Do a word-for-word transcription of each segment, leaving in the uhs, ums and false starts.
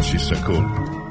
she's so cool.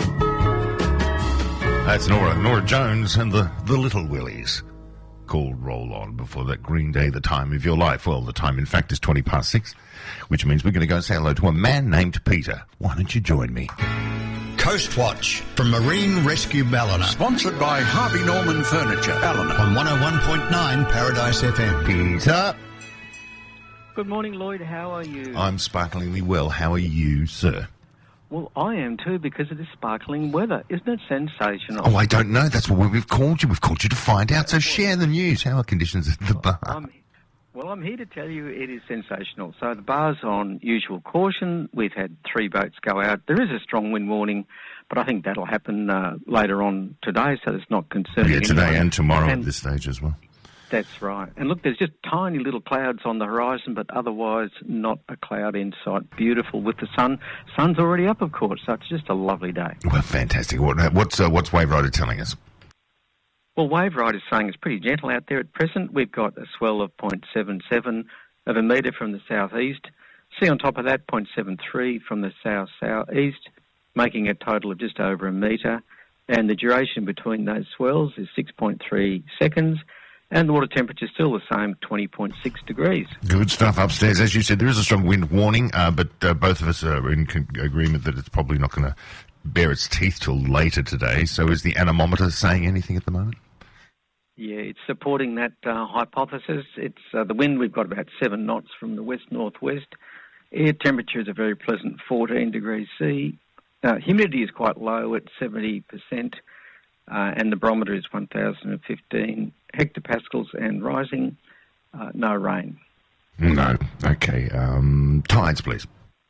That's Nora, Nora Jones and the, the Little Willies. Called Roll On. Before that, Green Day, The Time of Your Life. Well, the time, in fact, is twenty past six, which means we're going to go and say hello to a man named Peter. Why don't you join me? Coast Watch from Marine Rescue Ballina. Sponsored by Harvey Norman Furniture, Ballina. On one oh one point nine Paradise F M. Peter. Good morning, Lloyd. How are you? I'm sparklingly well. How are you, sir? Well, I am too, because of this sparkling weather. Isn't it sensational? Oh, I don't know. That's why we've called you. We've called you to find out. So share the news. How are conditions at the bar? I'm, well, I'm here to tell you it is sensational. So the bar's on usual caution. We've had three boats go out. There is a strong wind warning, but I think that'll happen uh, later on today, so it's not concerning. Yeah, today anyone. and tomorrow and at this stage as well. That's right. And look, there's just tiny little clouds on the horizon, but otherwise not a cloud in sight. Beautiful with the sun. Sun's already up, of course, so it's just a lovely day. Well, fantastic. What, what's uh, what's Wave Rider telling us? Well, Wave Rider's saying it's pretty gentle out there at present. We've got a swell of zero point seven seven of a metre from the southeast. Sea on top of that, zero point seven three from the south-southeast, making a total of just over a metre. And the duration between those swells is six point three seconds. And the water temperature is still the same, twenty point six degrees. Good stuff upstairs. As you said, there is a strong wind warning, uh, but uh, both of us are in con- agreement that it's probably not going to bare its teeth till later today. So is the anemometer saying anything at the moment? Yeah, it's supporting that uh, hypothesis. It's uh, the wind, we've got about seven knots from the west-northwest. Air temperature is a very pleasant fourteen degrees C. Uh, humidity is quite low at seventy percent. Uh, and the barometer is one thousand fifteen hectopascals and rising. Uh, no rain. No. Okay. Um, tides, please.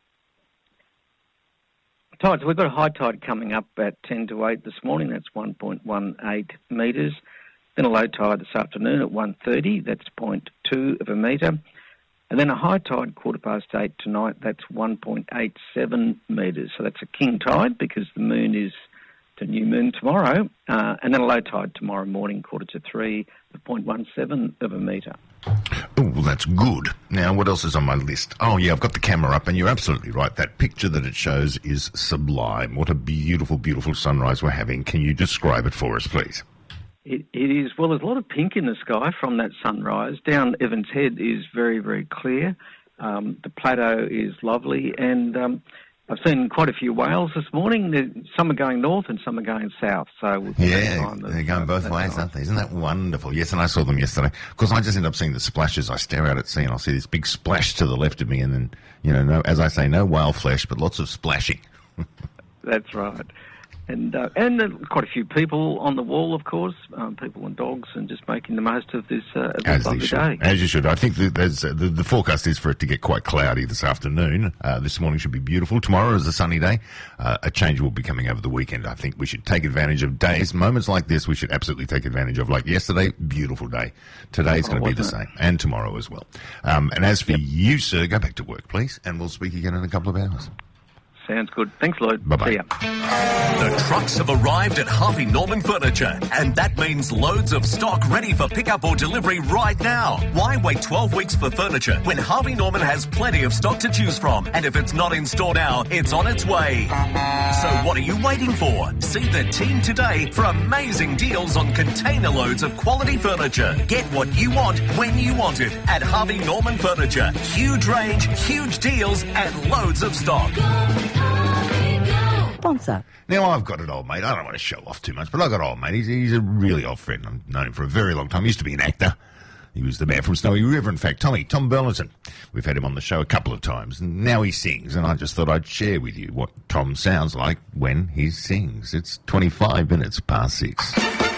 Tides. We've got a high tide coming up at ten to eight this morning. That's one point one eight metres. Then a low tide this afternoon at one thirty. That's zero point two of a metre. And then a high tide quarter past eight tonight. That's one point eight seven metres. So that's a king tide because the moon is the new moon tomorrow, uh, and then a low tide tomorrow morning, quarter to three, zero point one seven of a metre. Oh, well, that's good. Now, what else is on my list? Oh, yeah, I've got the camera up, and you're absolutely right. That picture that it shows is sublime. What a beautiful, beautiful sunrise we're having. Can you describe it for us, please? It, it is. Well, there's a lot of pink in the sky from that sunrise. Down Evans Head is very, very clear. Um, the plateau is lovely, and Um, I've seen quite a few whales this morning. Some are going north and some are going south. So we'll yeah, they're going both ways, aren't they? Isn't that wonderful? Yes, and I saw them yesterday. Of course, I just end up seeing the splashes. I stare out at sea and I'll see this big splash to the left of me, and then, you know, no, as I say, no whale flesh, but lots of splashing. That's right. And uh, and uh, quite a few people on the wall, of course, um, people and dogs, and just making the most of this, uh, of this lovely day. As you should. I think that there's, uh, the, the forecast is for it to get quite cloudy this afternoon. Uh, this morning should be beautiful. Tomorrow is a sunny day. Uh, a change will be coming over the weekend. I think we should take advantage of days, moments like this. We should absolutely take advantage of. Like yesterday, beautiful day. Today's Oh, going to be the wasn't same, and tomorrow as well. Um, and as for Yep. you, sir, go back to work, please, and we'll speak again in a couple of hours. Sounds good. Thanks, Lloyd. Bye-bye. See ya. The trucks have arrived at Harvey Norman Furniture, and that means loads of stock ready for pickup or delivery right now. Why wait twelve weeks for furniture when Harvey Norman has plenty of stock to choose from? And if it's not in store now, it's on its way. So what are you waiting for? See the team today for amazing deals on container loads of quality furniture. Get what you want when you want it at Harvey Norman Furniture. Huge range, huge deals, and loads of stock. Sponsor. Now, I've got an old mate. I don't want to show off too much, but I've got an old mate. He's, he's a really old friend. I've known him for a very long time. He used to be an actor. He was the man from Snowy River, in fact. Tommy, Tom Burlington. We've had him on the show a couple of times, and now he sings, and I just thought I'd share with you what Tom sounds like when he sings. It's twenty-five minutes past six.